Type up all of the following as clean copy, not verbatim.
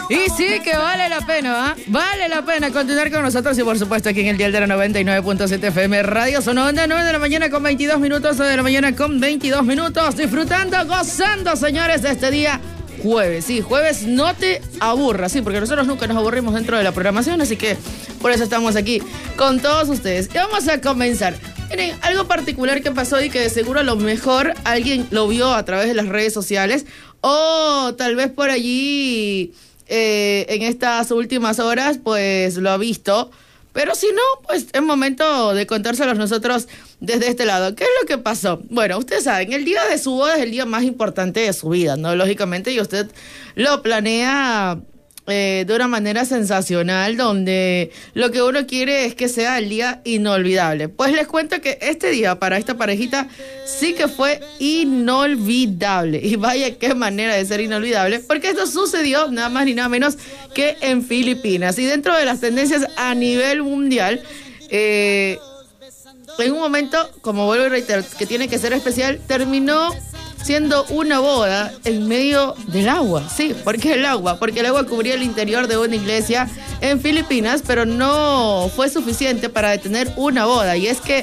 Y sí que vale la pena, ¿eh? Vale la pena continuar con nosotros y por supuesto aquí en el dial de la 99.7 FM Radio Sonora, 9 de la mañana con 22 minutos, 9 de la mañana con 22 minutos, disfrutando, gozando, señores, de este día jueves. Sí, jueves no te aburra, sí, porque nosotros nunca nos aburrimos dentro de la programación, así que por eso estamos aquí con todos ustedes. Y vamos a comenzar. Miren, algo particular que pasó y que de seguro a lo mejor alguien lo vio a través de las redes sociales o tal vez por allí en estas últimas horas pues lo ha visto, pero si no, pues es momento de contárselos nosotros desde este lado. ¿Qué es lo que pasó? Bueno, ustedes saben, el día de su boda es el día más importante de su vida, ¿no? Lógicamente, y usted lo planea de una manera sensacional, donde lo que uno quiere es que sea el día inolvidable. Pues les cuento que este día para esta parejita sí que fue inolvidable. Y vaya qué manera de ser inolvidable, porque esto sucedió nada más ni nada menos que en Filipinas. Y dentro de las tendencias a nivel mundial, en un momento, como vuelvo a reiterar, que tiene que ser especial, terminó siendo una boda en medio del agua. Sí, ¿por qué el agua? Porque el agua cubría el interior de una iglesia en Filipinas, pero no fue suficiente para detener una boda. Y es que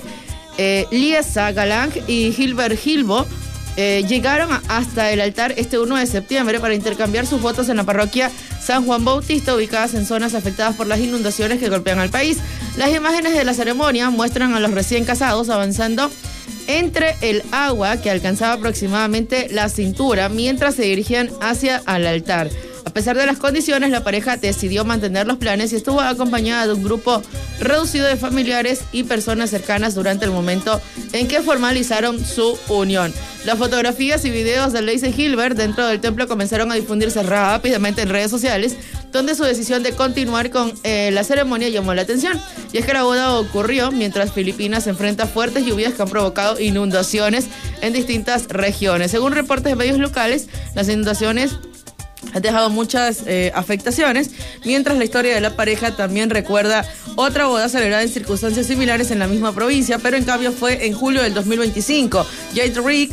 Liesa Galang y Gilbert Gilbo llegaron hasta el altar este 1 de septiembre para intercambiar sus votos en la parroquia San Juan Bautista, ubicadas en zonas afectadas por las inundaciones que golpean al país. Las imágenes de la ceremonia muestran a los recién casados avanzando entre el agua que alcanzaba aproximadamente la cintura mientras se dirigían hacia el altar. A pesar de las condiciones, la pareja decidió mantener los planes y estuvo acompañada de un grupo reducido de familiares y personas cercanas durante el momento en que formalizaron su unión. Las fotografías y videos de Liesa y Gilbert dentro del templo comenzaron a difundirse rápidamente en redes sociales, donde su decisión de continuar con la ceremonia llamó la atención. Y es que la boda ocurrió mientras Filipinas se enfrenta a fuertes lluvias que han provocado inundaciones en distintas regiones. Según reportes de medios locales, las inundaciones han dejado muchas afectaciones, mientras la historia de la pareja también recuerda otra boda celebrada en circunstancias similares en la misma provincia, pero en cambio fue en julio del 2025. Jade Rick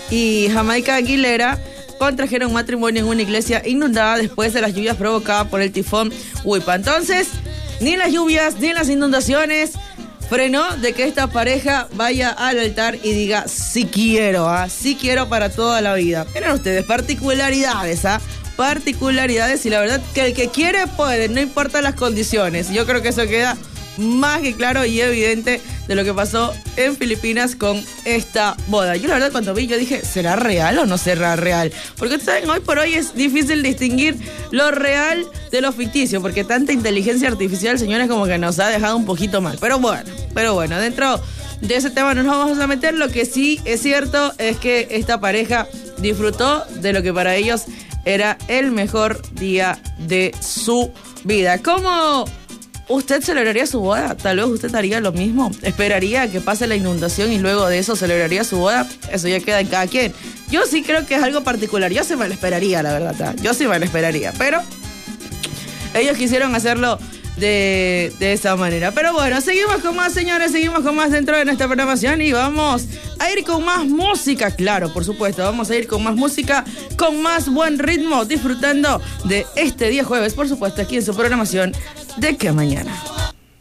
y Jamaica Aguilera contrajeron matrimonio en una iglesia inundada después de las lluvias provocadas por el tifón Wipa. Entonces, ni las lluvias ni las inundaciones frenó de que esta pareja vaya al altar y diga sí quiero para toda la vida. Miren ustedes, particularidades, particularidades, y la verdad que el que quiere puede, no importa las condiciones. Yo creo que eso queda más que claro y evidente de lo que pasó en Filipinas con esta boda. Yo la verdad cuando vi, yo dije, ¿será real o no será real? Porque ustedes saben, hoy por hoy es difícil distinguir lo real de lo ficticio, porque tanta inteligencia artificial, señores, como que nos ha dejado un poquito mal. Pero bueno, dentro de ese tema no nos vamos a meter. Lo que sí es cierto es que esta pareja disfrutó de lo que para ellos era el mejor día de su vida. ¿Cómo usted celebraría su boda? Tal vez usted haría lo mismo. Esperaría a que pase la inundación y luego de eso celebraría su boda. Eso ya queda en cada quien. Yo sí creo que es algo particular. Yo sí me lo esperaría, la verdad. Yo sí me lo esperaría. Pero ellos quisieron hacerlo de esa manera. Pero bueno, seguimos con más, señores. Seguimos con más dentro de nuestra programación y vamos a ir con más música. Claro, por supuesto, vamos a ir con más música, con más buen ritmo, disfrutando de este día jueves, por supuesto, aquí en su programación de Que Mañana.